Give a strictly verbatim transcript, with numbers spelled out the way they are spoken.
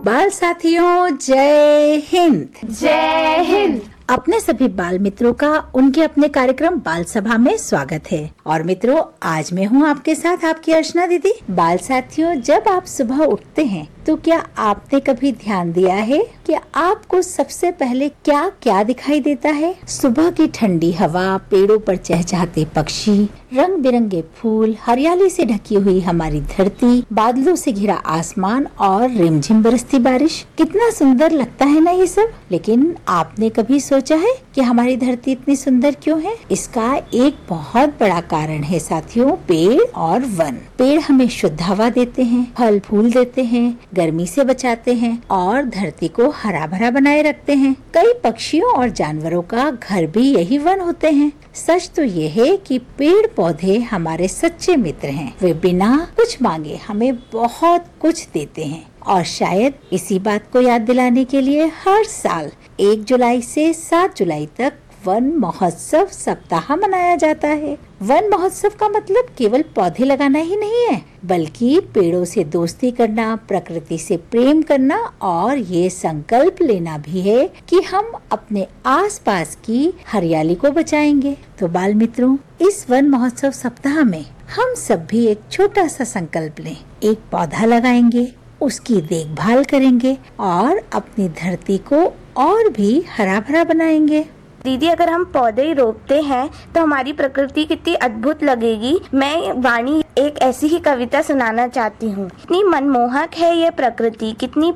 बाल साथियों, जय हिंद। जय हिंद। अपने सभी बाल मित्रों का उनके अपने कार्यक्रम बाल सभा में स्वागत है। और मित्रों, आज मैं हूँ आपके साथ आपकी अर्चना दीदी। बाल साथियों, जब आप सुबह उठते हैं तो क्या आपने कभी ध्यान दिया है कि आपको सबसे पहले क्या क्या दिखाई देता है? सुबह की ठंडी हवा, पेड़ों पर चहचहाते पक्षी, रंग बिरंगे फूल, हरियाली से ढकी हुई हमारी धरती, बादलों से घिरा आसमान और रिमझिम बरसती बारिश। कितना सुंदर लगता है ना ये सब। लेकिन आपने कभी सोचा है कि हमारी धरती इतनी सुंदर क्यों है? इसका एक बहुत बड़ा कारण है साथियों, पेड़ और वन। पेड़ हमें शुद्ध हवा देते हैं, फल फूल देते हैं, गर्मी से बचाते हैं और धरती को हरा भरा बनाए रखते हैं। कई पक्षियों और जानवरों का घर भी यही वन होते हैं। सच तो ये है कि पेड़ पौधे हमारे सच्चे मित्र हैं। वे बिना कुछ मांगे हमें बहुत कुछ देते हैं। और शायद इसी बात को याद दिलाने के लिए हर साल एक जुलाई से सात जुलाई तक वन महोत्सव सप्ताह मनाया जाता है। वन महोत्सव का मतलब केवल पौधे लगाना ही नहीं है, बल्कि पेड़ों से दोस्ती करना, प्रकृति से प्रेम करना और ये संकल्प लेना भी है कि हम अपने आसपास की हरियाली को बचाएंगे। तो बाल मित्रों, इस वन महोत्सव सप्ताह में हम सब भी एक छोटा सा संकल्प लें। एक पौधा लगाएंगे, उसकी देखभाल करेंगे और अपनी धरती को और भी हरा भरा बनाएंगे। दीदी, अगर हम पौधे ही रोपते हैं तो हमारी प्रकृति कितनी अद्भुत लगेगी। मैं वाणी एक ऐसी ही कविता सुनाना चाहती हूँ। कितनी मनमोहक है ये प्रकृति, कितनी